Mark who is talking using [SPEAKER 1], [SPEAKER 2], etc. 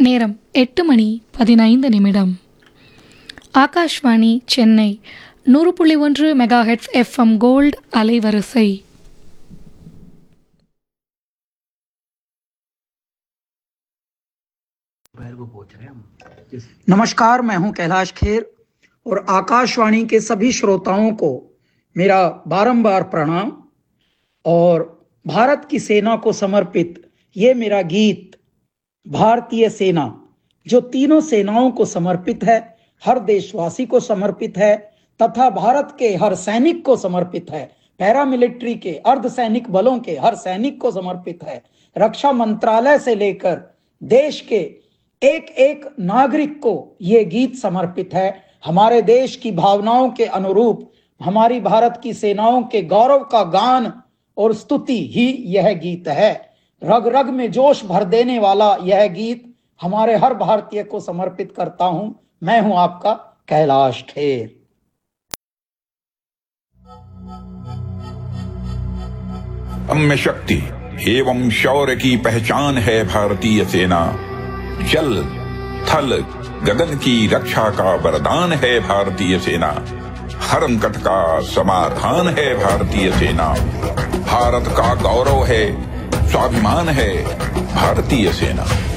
[SPEAKER 1] நேரம் 8:15. Akashvani Chennai 100.1 megahertz FM gold அலைவரிசை.
[SPEAKER 2] नमस्कार, मैं हूं कैलाश खेर और आकाशवाणी के सभी श्रोताओं को मेरा बारंबार प्रणाम। और भारत की सेना को समर्पित ये मेरा गीत भारतीय सेना, जो तीनों सेनाओं को समर्पित है, हर देशवासी को समर्पित है तथा भारत के हर सैनिक को समर्पित है, पैरामिलिट्री के अर्धसैनिक बलों के हर सैनिक को समर्पित है, रक्षा मंत्रालय से लेकर देश के एक एक नागरिक को ये गीत समर्पित है। हमारे देश की भावनाओं के अनुरूप हमारी भारत की सेनाओं के गौरव का गान और स्तुति ही यह गीत है। रग रग में जोश भर देने वाला यह गीत हमारे हर भारतीय को समर्पित करता हूं। मैं हूं आपका कैलाश खेर।
[SPEAKER 3] अम्य शक्ति एवं शौर्य की पहचान है भारतीय सेना। जल थल गगन की रक्षा का वरदान है भारतीय सेना। हर संकट का समाधान है भारतीय सेना। भारत का गौरव है, स्वाभिमान है भारतीय सेना।